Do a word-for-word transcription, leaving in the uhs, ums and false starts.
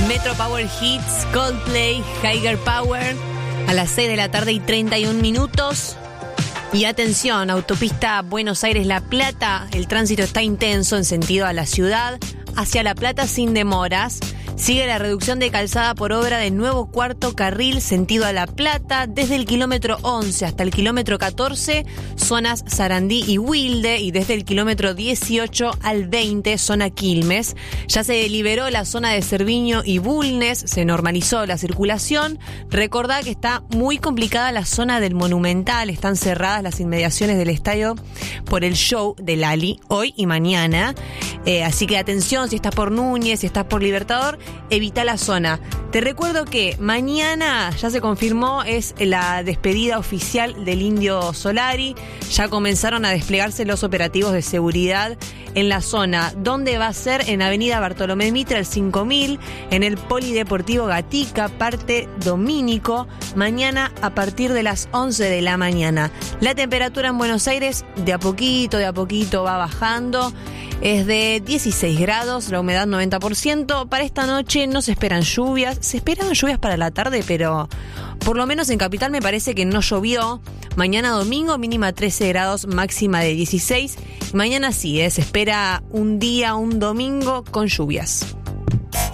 Metro Power Hits, Coldplay, Higher Power, a las seis de la tarde y treinta y un minutos. Y atención, autopista Buenos Aires-La Plata, el tránsito está intenso en sentido a la ciudad, hacia La Plata sin demoras. Sigue la reducción de calzada por obra del nuevo cuarto carril sentido a La Plata, desde el kilómetro once hasta el kilómetro catorce, zonas Sarandí y Wilde, y desde el kilómetro dieciocho al veinte, zona Quilmes. Ya se liberó la zona de Cerviño y Bulnes, se normalizó la circulación. Recordá que está muy complicada la zona del Monumental, están cerradas las inmediaciones del estadio por el show de Lali, hoy y mañana. Eh, así que atención, si estás por Núñez, si estás por Libertador, evita la zona. Te recuerdo que mañana ya se confirmó, es la despedida oficial del Indio Solari. Ya comenzaron a desplegarse los operativos de seguridad en la zona. ¿Dónde va a ser? En Avenida Bartolomé Mitre, el cinco mil, en el Polideportivo Gatica, parte Domínico, mañana a partir de las once de la mañana. La temperatura en Buenos Aires de a poquito, de a poquito va bajando. Es de dieciséis grados, la humedad noventa por ciento. Para esta noche no se esperan lluvias. Se esperan lluvias para la tarde, pero por lo menos en Capital me parece que no llovió. Mañana domingo, mínima trece grados, máxima de dieciséis. Mañana sí, ¿eh? Se espera un día, un domingo con lluvias.